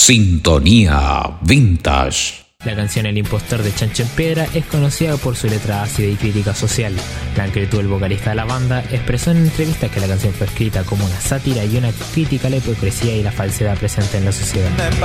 Sintonía Vintage. La canción El Impostor de Chancho en Piedra es conocida por su letra ácida y crítica social. Plan Cretu, el vocalista de la banda, expresó en entrevistas que la canción fue escrita como una sátira y una crítica a la hipocresía y la falsedad presente en la sociedad.